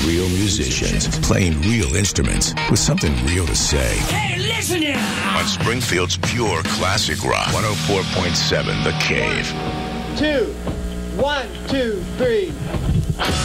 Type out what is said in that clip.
Real musicians playing real instruments with something real to say. Hey, listen here! On Springfield's pure classic rock, 104.7 The Cave. 2, 1, 2, 3.